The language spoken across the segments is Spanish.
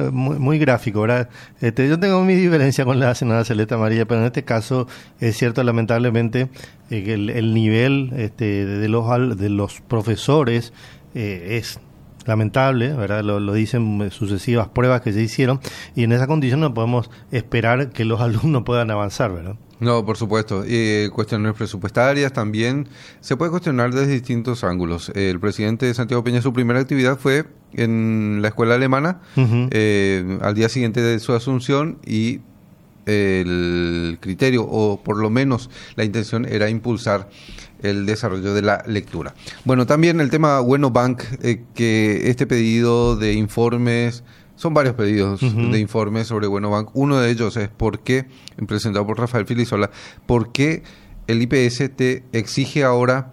muy, muy gráfico, ¿verdad? Yo tengo mi diferencia con la senadora Celeste Amarilla, pero en este caso es cierto, lamentablemente, que el nivel de los profesores es lamentable, ¿verdad? Lo dicen sucesivas pruebas que se hicieron, y en esa condición no podemos esperar que los alumnos puedan avanzar, ¿verdad? No, por supuesto. Cuestiones presupuestarias también se puede cuestionar desde distintos ángulos. El presidente de Santiago Peña, su primera actividad fue en la escuela alemana, al día siguiente de su asunción, y el criterio, o por lo menos la intención, era impulsar el desarrollo de la lectura. Bueno, también el tema Bueno Bank, que este pedido de informes, son varios pedidos de informes sobre Bueno Bank. Uno de ellos es presentado por Rafael Filisola, por qué el IPS te exige ahora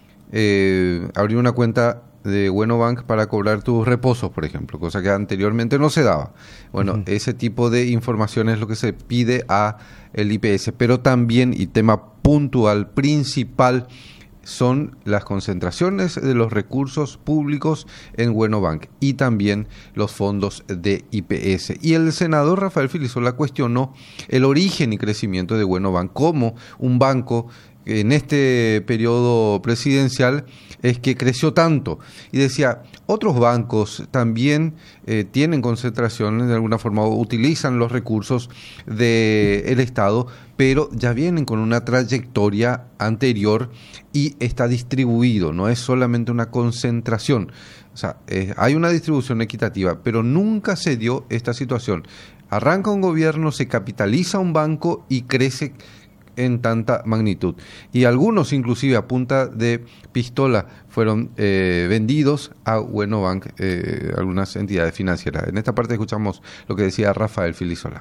abrir una cuenta de Bueno Bank para cobrar tus reposos, por ejemplo, cosa que anteriormente no se daba. Bueno, ese tipo de información es lo que se pide a el IPS, pero también, y tema puntual, principal, son las concentraciones de los recursos públicos en Bueno Bank y también los fondos de IPS. Y el senador Rafael Filisola cuestionó el origen y crecimiento de Bueno Bank como un banco en este periodo presidencial es que creció tanto, y decía, otros bancos también tienen concentraciones, de alguna forma utilizan los recursos del Estado, pero ya vienen con una trayectoria anterior y está distribuido, no es solamente una concentración. O sea, hay una distribución equitativa, pero nunca se dio esta situación. Arranca un gobierno, se capitaliza un banco y crece en tanta magnitud. Y algunos, inclusive a punta de pistola, fueron vendidos a Bueno Bank, algunas entidades financieras. En esta parte escuchamos lo que decía Rafael Filisola.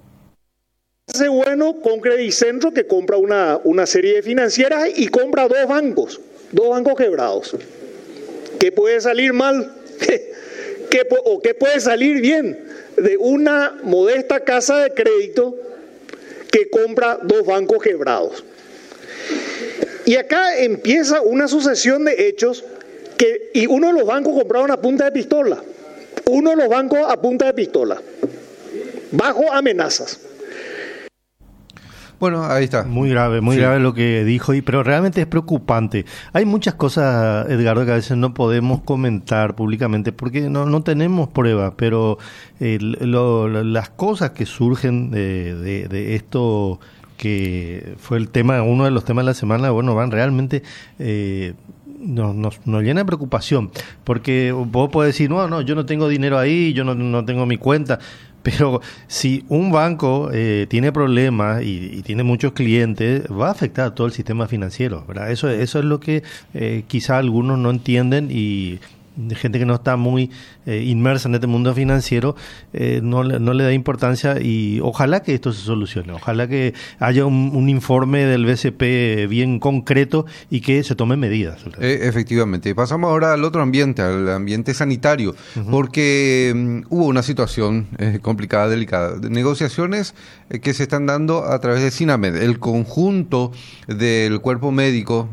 Hace Bueno con Credicentro, que compra una serie de financieras y compra dos bancos quebrados. ¿Qué puede salir mal? ¿Qué puede salir bien de una modesta casa de crédito que compra dos bancos quebrados? Y acá empieza una sucesión de hechos y uno de los bancos compraron a punta de pistola. Bajo amenazas. Bueno, ahí está. Muy grave lo que dijo, pero realmente es preocupante. Hay muchas cosas, Edgardo, que a veces no podemos comentar públicamente porque no tenemos pruebas, pero las cosas que surgen de esto, que fue uno de los temas de la semana, bueno, van realmente... Nos llena de preocupación, porque vos podés decir, no, yo no tengo dinero ahí, yo no tengo mi cuenta, pero si un banco tiene problemas y tiene muchos clientes, va a afectar a todo el sistema financiero, ¿verdad? Eso es lo que quizá algunos no entienden, y gente que no está muy inmersa en este mundo financiero no le da importancia, y ojalá que esto se solucione, ojalá que haya un informe del BCP bien concreto y que se tomen medidas. Efectivamente. Pasamos ahora al otro ambiente, al ambiente sanitario, porque hubo una situación complicada, delicada, de negociaciones que se están dando a través de SINAMED, el conjunto del cuerpo médico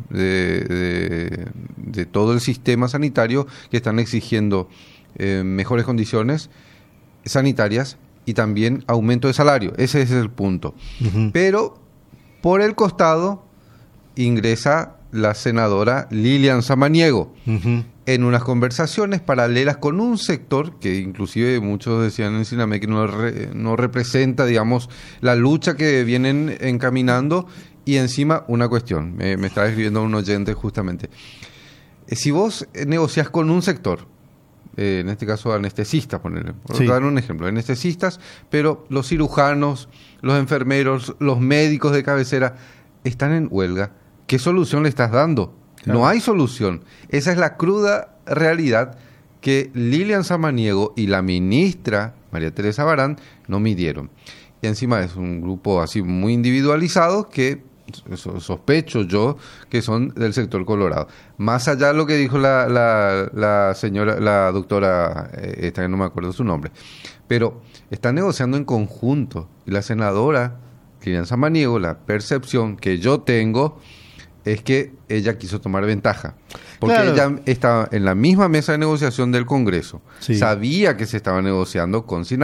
de todo el sistema sanitario, que están exigiendo mejores condiciones sanitarias y también aumento de salario. Ese es el punto. Pero por el costado ingresa la senadora Lilian Samaniego en unas conversaciones paralelas con un sector que inclusive muchos decían en Sinamé que no representa, digamos, la lucha que vienen encaminando. Y encima una cuestión, me estaba escribiendo un oyente justamente. Si vos negociás con un sector, en este caso anestesistas, por dar un ejemplo, anestesistas, pero los cirujanos, los enfermeros, los médicos de cabecera están en huelga, ¿qué solución le estás dando? Claro. No hay solución. Esa es la cruda realidad que Lilian Samaniego y la ministra María Teresa Barán no midieron. Y encima es un grupo así muy individualizado que sospecho yo que son del sector colorado. Más allá de lo que dijo la señora, la doctora, esta que no me acuerdo su nombre, pero están negociando en conjunto. Y la senadora Lilian Samaniego, la percepción que yo tengo es que ella quiso tomar ventaja. Porque ella estaba en la misma mesa de negociación del Congreso. Sí. Sabía que se estaba negociando con